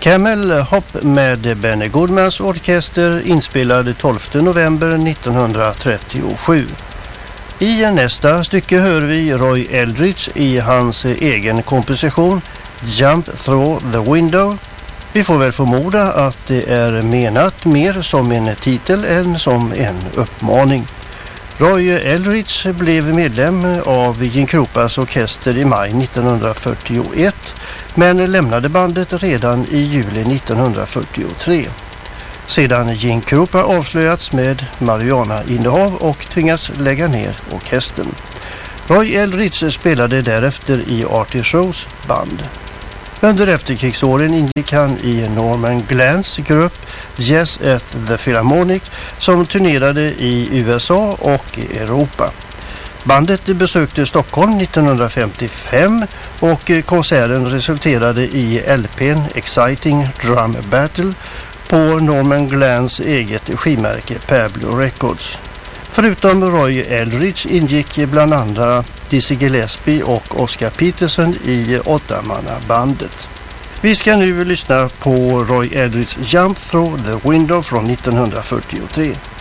Camel Hop med Benny Goodmans orkester inspelad 12 november 1937. I nästa stycke hör vi Roy Eldridge i hans egen komposition Jump Through the Window. Vi får väl förmoda att det är menat mer som en titel än som en uppmaning. Roy Eldridge blev medlem av Gene Krupas orkester i maj 1941 men lämnade bandet redan i juli 1943. Sedan Gene Krupa avslöjats med marijuana-innehav och tvingats lägga ner orkestern. Roy Eldridge spelade därefter i Artie Shaws band. Under efterkrigsåren ingick han i Norman Glanz grupp Jazz at the Philharmonic som turnerade i USA och Europa. Bandet besökte Stockholm 1955 och konserten resulterade i LP:n Exciting Drum Battle på Norman Glanz eget skivmärke Pablo Records. Förutom Roy Eldridge ingick bland andra Dizzy Gillespie och Oscar Peterson i 8-mannabandet. Vi ska nu lyssna på Roy Eldridge Jump Through the Window från 1943.